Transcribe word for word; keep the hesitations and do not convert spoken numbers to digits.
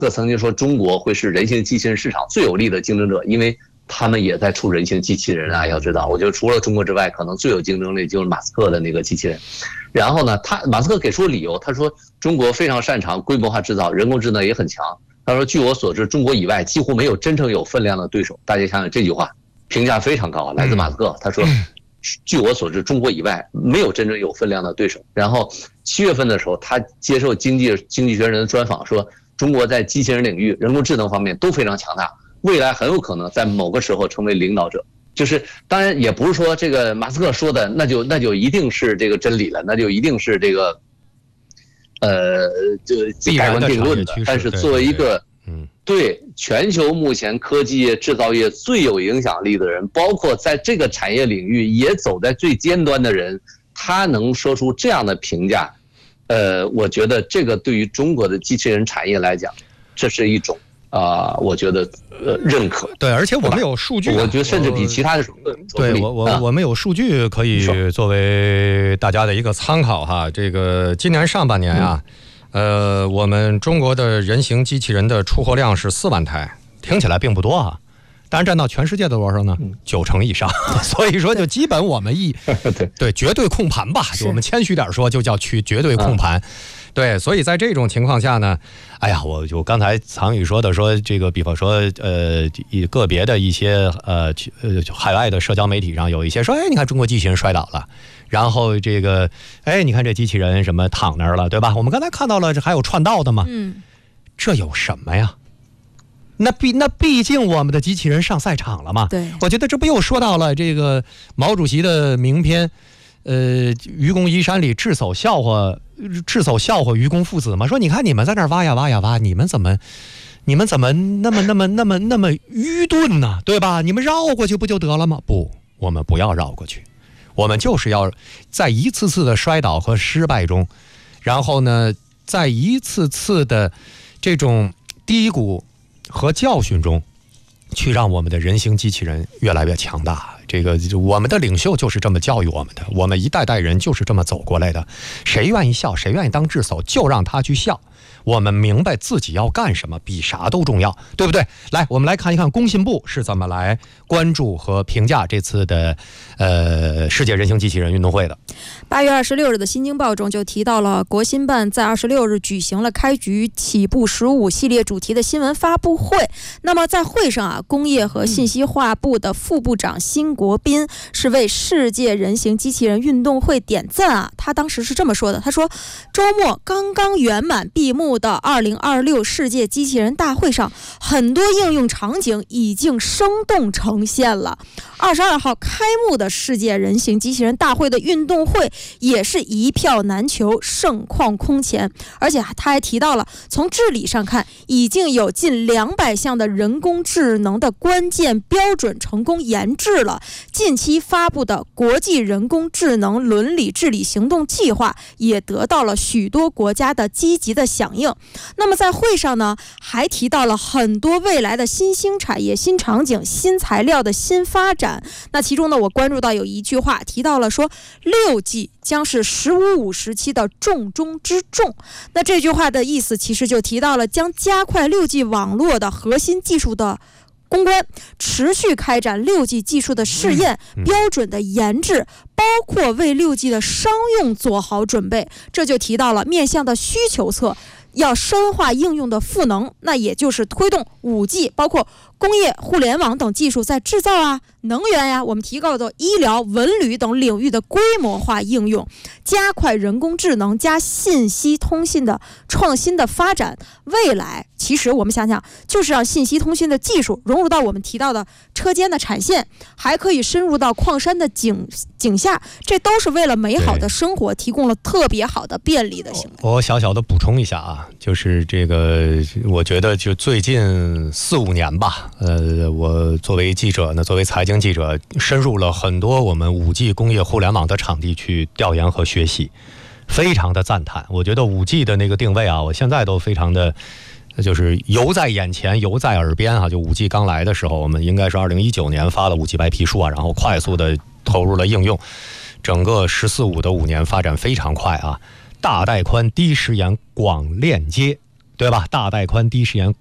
克曾经说中国会是人形机器人市场最有力的竞争者，因为他们也在出人形机器人啊。要知道，我觉得除了中国之外，可能最有竞争力就是马斯克的那个机器人。然后呢，他马斯克给出理由，他说中国非常擅长规模化制造，人工智能也很强。他说，据我所知，中国以外几乎没有真正有分量的对手。大家想想这句话，评价非常高，来自马斯克。他说，据我所知，中国以外没有真正有分量的对手。然后七月份的时候，他接受经济经济学人的专访说，中国在机器人领域、人工智能方面都非常强大，未来很有可能在某个时候成为领导者。就是当然也不是说这个马斯克说的那就那就一定是这个真理了，那就一定是这个呃就盖棺定论的。但是作为一个嗯对全球目前科技业制造业最有影响力的人，包括在这个产业领域也走在最尖端的人，他能说出这样的评价，呃，我觉得这个对于中国的机器人产业来讲，这是一种啊、呃，我觉得呃认可。 对，而且我们有数据、啊， 我觉得甚至比其他的对我我我们有数据可以作为大家的一个参考哈。这个今年上半年啊。嗯呃，我们中国的人形机器人的出货量是四万台，听起来并不多啊，但是占到全世界的多少呢？九成以上，所以说就基本我们一对对绝对控盘吧，就我们谦虚点说，就叫去绝对控盘。对，所以在这种情况下呢，哎呀，我就刚才苍宇说的说这个，比方说呃，个别的一些呃呃海外的社交媒体上有一些说，哎，你看中国机器人摔倒了。然后这个，哎，你看这机器人什么躺那儿了，对吧？我们刚才看到了，这还有串道的嘛， 嗯， 这有什么呀？那毕那毕竟我们的机器人上赛场了嘛。 对， 我觉得这不又说到了这个毛主席的名篇，呃，愚公移山里智叟笑话，智叟笑话愚公父子嘛。说你看你们在那儿挖呀挖呀挖，你们怎么，你们怎么那么那么那么那么愚钝呢？对吧？你们绕过去不就得了吗？不，我们不要绕过去。我们就是要在一次次的摔倒和失败中，然后呢，在一次次的这种低谷和教训中，去让我们的人形机器人越来越强大。这个我们的领袖就是这么教育我们的，我们一代代人就是这么走过来的。谁愿意笑，谁愿意当智叟，就让他去笑。我们明白自己要干什么，比啥都重要，对不对？来，我们来看一看工信部是怎么来关注和评价这次的呃世界人形机器人运动会的。 八月二十六日的《新京报》中就提到了，国新办在二十六日举行了开局起步十五系列主题的新闻发布会。那么在会上啊，工业和信息化部的副部长辛国斌是为世界人形机器人运动会点赞啊。他当时是这么说的，他说，周末刚刚圆满闭幕的二零二六世界机器人大会上，很多应用场景已经生动呈现了。二十二号开幕的世界人形机器人大会的运动会也是一票难求，盛况空前。而且他还提到了，从治理上看，已经有近两百项的人工智能的关键标准成功研制了。近期发布的国际人工智能伦理治理行动计划也得到了许多国家的积极的响应。那么在会上呢，还提到了很多未来的新兴产业、新场景、新材料的新发展。那其中呢，我关注到有一句话提到了说，六 G 将是十五五时期的重中之重。那这句话的意思其实就提到了将加快六 G 网络的核心技术的攻关，持续开展六 G 技术的试验、标准的研制，包括为六 G 的商用做好准备。这就提到了面向的需求侧，要深化应用的赋能，那也就是推动 五 G 包括工业、互联网等技术在制造啊、能源呀、啊，我们提到的医疗、文旅等领域的规模化应用，加快人工智能加信息通信的创新的发展。未来其实我们想想，就是让信息通信的技术融入到我们提到的车间的产线，还可以深入到矿山的井井下，这都是为了美好的生活提供了特别好的便利的行为。 我小小的补充一下啊，就是这个，我觉得就最近四五年吧。呃，我作为记者呢，作为财经记者，深入了很多我们 五 G 工业互联网的场地去调研和学习，非常的赞叹。我觉得 五 G 的那个定位啊，我现在都非常的就是犹在眼前，犹在耳边啊。就 五 G 刚来的时候，我们应该是二零一九年发了 五 G 白皮书啊，然后快速的投入了应用，整个十四五的五年发展非常快啊，大带宽、低时延、广链接。 对吧？大带宽、低时延